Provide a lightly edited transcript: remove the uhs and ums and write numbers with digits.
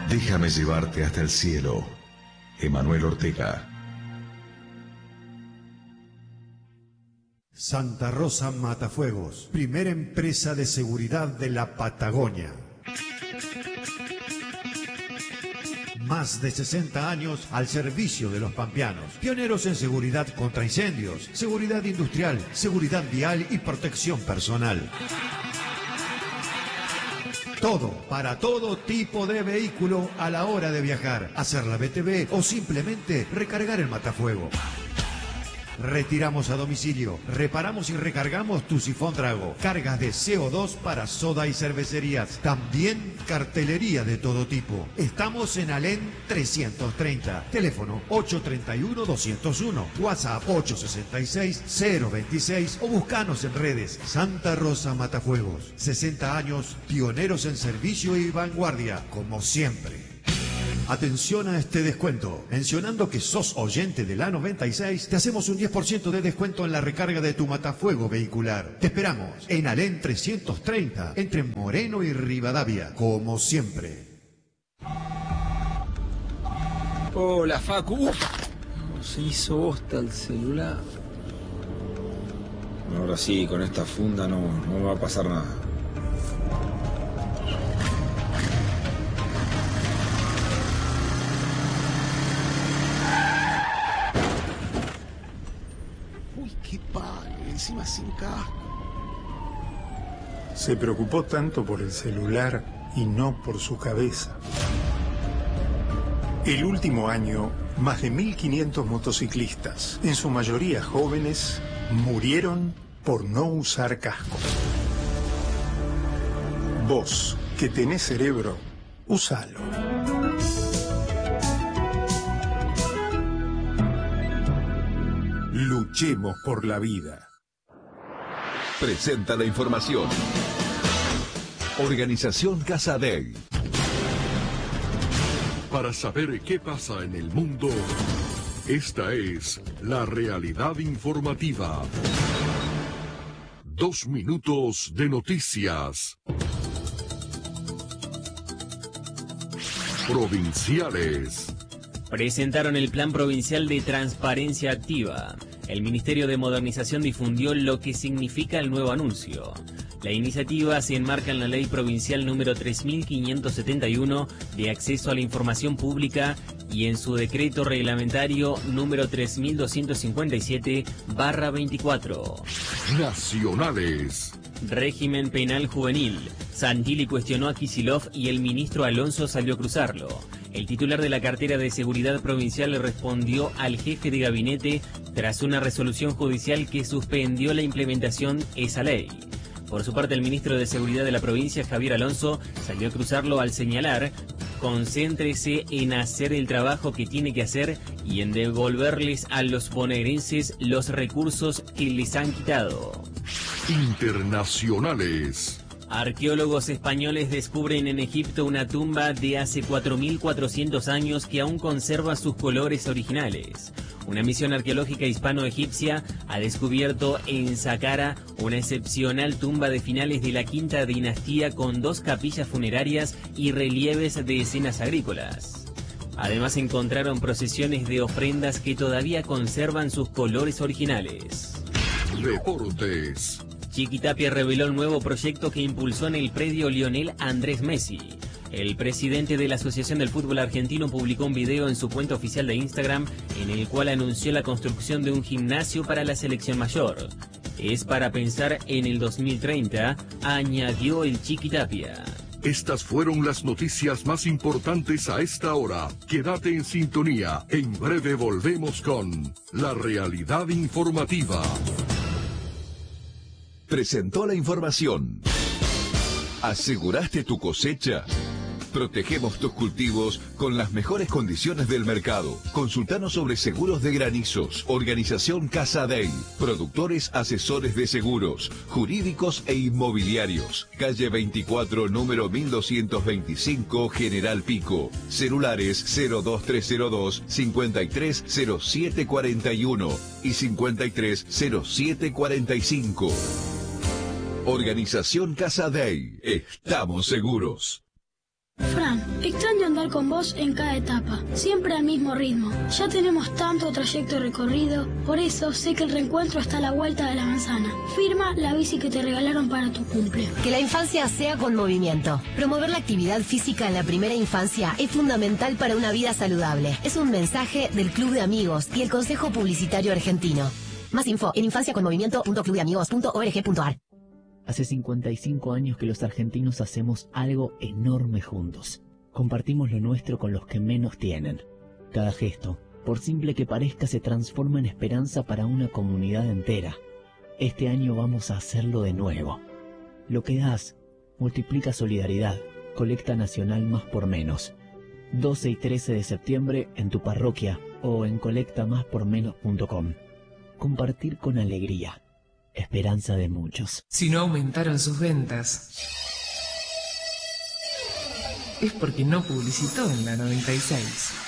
Déjame llevarte hasta el cielo. Emanuel Ortega. Santa Rosa Matafuegos, primera empresa de seguridad de la Patagonia. Más de 60 años al servicio de los pampeanos. Pioneros en seguridad contra incendios, seguridad industrial, seguridad vial y protección personal. Todo, para todo tipo de vehículo a la hora de viajar, hacer la BTV o simplemente recargar el matafuego. Retiramos a domicilio, reparamos y recargamos tu sifón trago, cargas de CO2 para soda y cervecerías, también cartelería de todo tipo. Estamos en Alén 330, teléfono 831-201, WhatsApp 866-026 o buscanos en redes. Santa Rosa Matafuegos, 60 años, pioneros en servicio y vanguardia, como siempre. Atención a este descuento. Mencionando que sos oyente de la 96, te hacemos un 10% de descuento en la recarga de tu matafuego vehicular. Te esperamos en Alén 330, entre Moreno y Rivadavia, como siempre. Hola, Facu. Se hizo bosta el celular. Ahora sí, con esta funda no me va a pasar nada. Qué padre, encima sin casco. Se preocupó tanto por el celular y no por su cabeza. El último año, más de 1.500 motociclistas, en su mayoría jóvenes, murieron por no usar casco. Vos, que tenés cerebro, usalo. Luchemos por la vida. Presenta la información. Organización Casa Dei. Para saber qué pasa en el mundo, esta es la realidad informativa. 2 minutos de noticias. Provinciales. Presentaron el Plan Provincial de Transparencia Activa. El Ministerio de Modernización difundió lo que significa el nuevo anuncio. La iniciativa se enmarca en la Ley Provincial número 3571 de Acceso a la Información Pública y en su decreto reglamentario número 3257/24. Nacionales. Régimen penal juvenil. Santilli cuestionó a Kicillof y el ministro Alonso salió a cruzarlo. El titular de la cartera de Seguridad Provincial le respondió al jefe de gabinete tras una resolución judicial que suspendió la implementación de esa ley. Por su parte, el ministro de Seguridad de la provincia, Javier Alonso, salió a cruzarlo al señalar: concéntrese en hacer el trabajo que tiene que hacer y en devolverles a los bonaerenses los recursos que les han quitado. Internacionales. Arqueólogos españoles descubren en Egipto una tumba de hace 4.400 años que aún conserva sus colores originales. Una misión arqueológica hispano-egipcia ha descubierto en Saqqara una excepcional tumba de finales de la quinta dinastía con 2 capillas funerarias y relieves de escenas agrícolas. Además encontraron procesiones de ofrendas que todavía conservan sus colores originales. Deportes. Chiquitapia reveló el nuevo proyecto que impulsó en el predio Lionel Andrés Messi. El presidente de la Asociación del Fútbol Argentino publicó un video en su cuenta oficial de Instagram en el cual anunció la construcción de un gimnasio para la selección mayor. Es para pensar en el 2030, añadió el Chiquitapia. Estas fueron las noticias más importantes a esta hora. Quédate en sintonía. En breve volvemos con la realidad informativa. Presentó la información. ¿Aseguraste tu cosecha? Protegemos tus cultivos con las mejores condiciones del mercado. Consultanos sobre seguros de granizos. Organización Casa Dei. Productores asesores de seguros, jurídicos e inmobiliarios. Calle 24, número 1225, General Pico. Celulares 02302 530741 y 530745. Organización Casa Dei. Estamos seguros. Fran, extraño andar con vos en cada etapa, siempre al mismo ritmo. Ya tenemos tanto trayecto recorrido, por eso sé que el reencuentro está a la vuelta de la manzana. Firma la bici que te regalaron para tu cumple. Que la infancia sea con movimiento. Promover la actividad física en la primera infancia es fundamental para una vida saludable. Es un mensaje del Club de Amigos y el Consejo Publicitario Argentino. Más info en infanciaconmovimiento.clubdeamigos.org.ar. Hace 55 años que los argentinos hacemos algo enorme juntos. Compartimos lo nuestro con los que menos tienen. Cada gesto, por simple que parezca, se transforma en esperanza para una comunidad entera. Este año vamos a hacerlo de nuevo. Lo que das multiplica solidaridad. Colecta nacional Más por Menos. 12 y 13 de septiembre en tu parroquia o en colectamáspormenos.com. Compartir con alegría. Esperanza de muchos. Si no aumentaron sus ventas, es porque no publicitó en la 96.